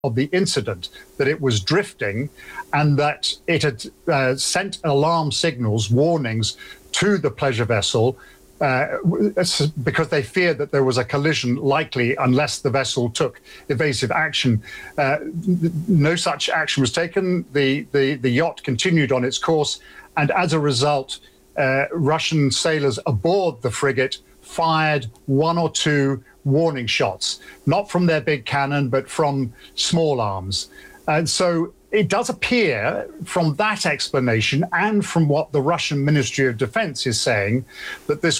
of the incident that it was drifting and that it had sent alarm signals, warnings to the pleasure vessel because they feared that there was a collision likely unless the vessel took evasive action. No such action was taken. The yacht continued on its course, and as a result, Russian sailors aboard the frigate fired one or two warning shots, not from their big cannon, but from small arms. And so it does appear from that explanation and from what the Russian Ministry of Defense is saying that this